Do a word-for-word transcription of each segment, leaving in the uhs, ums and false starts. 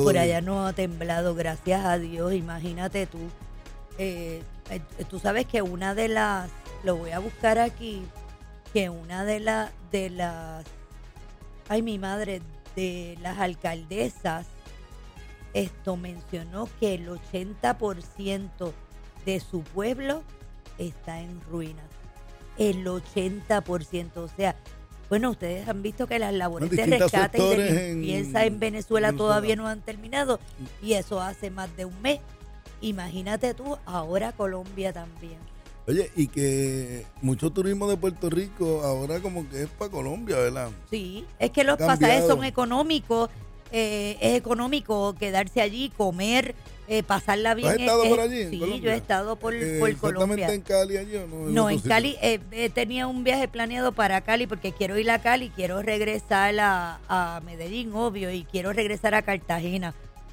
por allá no ha temblado, gracias a Dios, imagínate tú. Eh, eh, tú sabes que una de las, lo voy a buscar aquí, que una de las, de las, ay mi madre, de las alcaldesas, esto mencionó que el ochenta por ciento de su pueblo está en ruinas. El ochenta por ciento, o sea, bueno, ustedes han visto que las labores de rescate y de limpieza en, en Venezuela, Venezuela todavía no han terminado, y eso hace más de un mes. Imagínate tú, ahora Colombia también. Oye, y que mucho turismo de Puerto Rico ahora como que es para Colombia, ¿verdad? Sí, es que los pasajes son económicos, eh, es económico quedarse allí, comer, eh, pasarla bien. ¿Has estado es, por allí? Sí, Colombia? yo he estado por, eh, por exactamente Colombia. ¿En Cali allí o no? En, no, en Cali, eh, eh, tenía un viaje planeado para Cali porque quiero ir a Cali, quiero regresar a, a Medellín, obvio, y quiero regresar a Cartagena,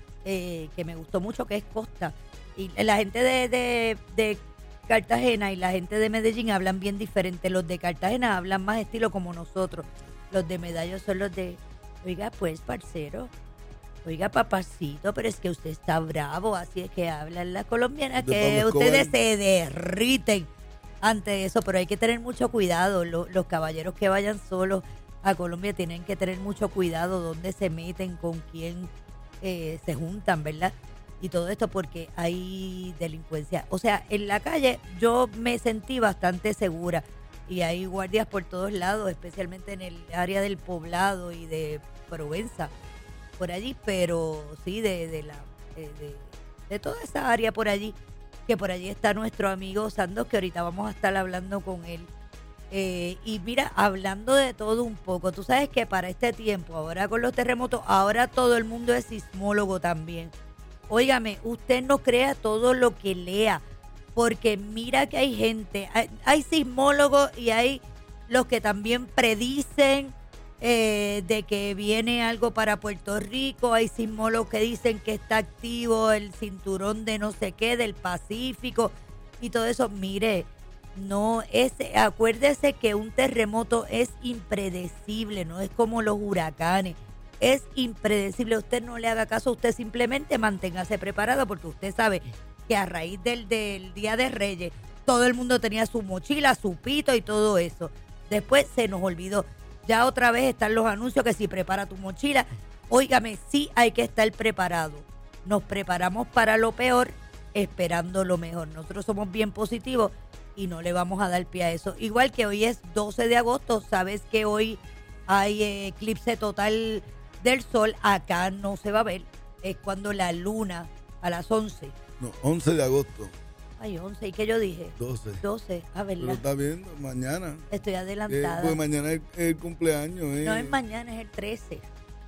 eh, que me gustó mucho, que es costa. Y la gente de, de, de Cartagena y la gente de Medellín hablan bien diferente. Los de Cartagena hablan más estilo como nosotros. Los de Medallo son los de, oiga pues, parcero, oiga papacito, pero es que usted está bravo, así es que hablan las colombianas, que ustedes se derriten ante eso, pero hay que tener mucho cuidado. Los, los caballeros que vayan solos a Colombia tienen que tener mucho cuidado dónde se meten, con quién eh, se juntan, ¿verdad? Y todo esto porque hay delincuencia. O sea, en la calle yo me sentí bastante segura y hay guardias por todos lados, especialmente en el área del Poblado y de Provenza, por allí, pero sí, de, de, la, de, de, de toda esa área por allí, que por allí está nuestro amigo Sandos, que ahorita vamos a estar hablando con él. Eh, y mira, hablando de todo un poco, tú sabes que para este tiempo, ahora con los terremotos, ahora todo el mundo es sismólogo también. Óigame, usted no crea todo lo que lea, porque mira que hay gente, hay, hay sismólogos y hay los que también predicen eh, de que viene algo para Puerto Rico, hay sismólogos que dicen que está activo el cinturón de no sé qué, del Pacífico y todo eso. Mire, no es, acuérdese que un terremoto es impredecible, no es como los huracanes. Es impredecible, usted no le haga caso, usted simplemente manténgase preparado, porque usted sabe que a raíz del, del Día de Reyes todo el mundo tenía su mochila, su pito y todo eso. Después se nos olvidó. Ya otra vez están los anuncios que si prepara tu mochila. Óigame, sí hay que estar preparado. Nos preparamos para lo peor esperando lo mejor. Nosotros somos bien positivos y no le vamos a dar pie a eso. Igual que hoy es doce de agosto, sabes que hoy hay eh, eclipse total del sol. Acá no se va a ver, es cuando la luna a las once. No, once de agosto. Ay, once, ¿y qué yo dije? doce. doce, a ver. Pero está viendo, mañana. Estoy adelantada. Eh, pues mañana es el, el cumpleaños. Eh. No es mañana, es el trece.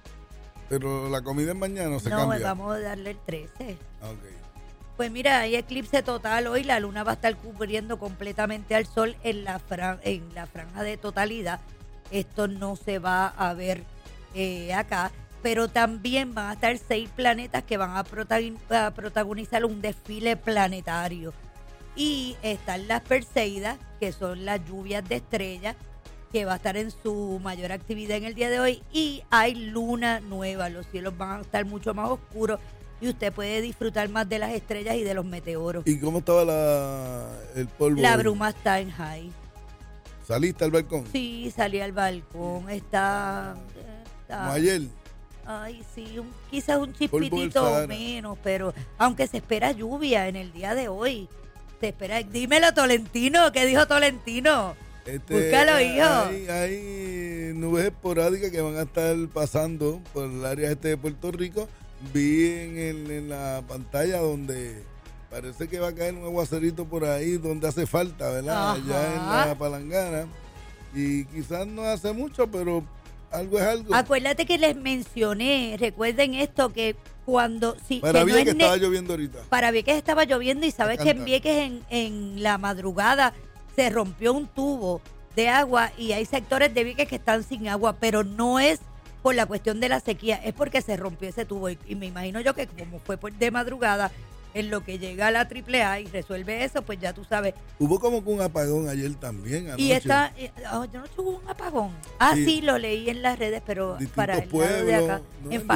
Pero la comida es mañana, ¿o se no, cambia? No, vamos a darle el trece. Ah, ok. Pues mira, hay eclipse total hoy, la luna va a estar cubriendo completamente al sol en la, fran- en la franja de totalidad. Esto no se va a ver eh, acá, pero también van a estar seis planetas que van a, protagin- a protagonizar un desfile planetario. Y están las Perseidas, que son las lluvias de estrellas, que va a estar en su mayor actividad en el día de hoy. Y hay luna nueva, los cielos van a estar mucho más oscuros y usted puede disfrutar más de las estrellas y de los meteoros. ¿Y cómo estaba la, el polvo? La bruma está en high. ¿Saliste al balcón? Sí, salí al balcón, está... está ¿Como ayer? Ay, sí, un, quizás un chispitito menos, pero aunque se espera lluvia en el día de hoy. Se espera, dímelo Tolentino, ¿qué dijo Tolentino? Este, Búscalo, hijo. Hay, hay nubes esporádicas que van a estar pasando por el área este de Puerto Rico. Vi en, el, en la pantalla donde parece que va a caer un aguacerito por ahí donde hace falta, ¿verdad? Ajá. Allá en la Palangana. Y quizás no hace mucho, pero algo es algo. Acuérdate que les mencioné, recuerden esto, que cuando... Si, para que Vieques no es estaba ne- lloviendo ahorita. Para Vieques estaba lloviendo y sabes que en Canta. Vieques en, en la madrugada se rompió un tubo de agua y hay sectores de Vieques que están sin agua, pero no es por la cuestión de la sequía, es porque se rompió ese tubo y, y me imagino yo que como fue por de madrugada, en lo que llega a la triple A y resuelve eso, pues ya tú sabes. Hubo como que un apagón ayer también, anoche. Y está, eh, oh, yo no tuve un apagón. Ah, Sí. sí, lo leí en las redes, pero Distintos para el lado de pueblos, acá, ¿no? en En Fajardo